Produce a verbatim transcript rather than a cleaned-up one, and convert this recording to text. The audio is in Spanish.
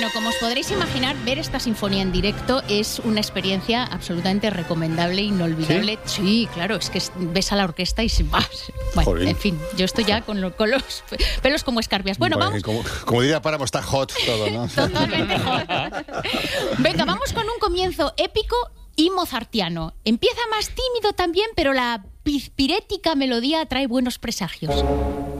Bueno, como os podréis imaginar, ver esta sinfonía en directo es una experiencia absolutamente recomendable, inolvidable. Sí, sí, claro, es que ves a la orquesta y se va. Bueno, Joder. En fin, yo estoy ya con, lo, con los pelos como escarpias. Bueno, bueno vamos. Como, como diría Páramo, está hot todo, ¿no? Totalmente hot. Venga, vamos con un comienzo épico y mozartiano. Empieza más tímido también, pero la pispirética melodía trae buenos presagios.